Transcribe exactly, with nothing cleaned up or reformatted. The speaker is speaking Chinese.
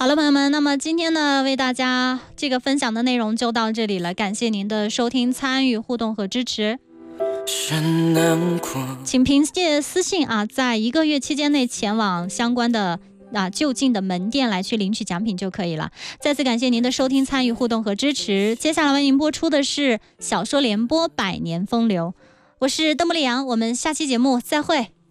好了，朋友们，那么今天呢，为大家这个分享的内容就到这里了，感谢您的收听、参与、互动和支持。请凭借私信啊，在一个月期间内前往相关的啊就近的门店来去领取奖品就可以了。再次感谢您的收听、参与、互动和支持。接下来为您播出的是小说联播《百年风流》，我是邓布利昂，我们下期节目再会。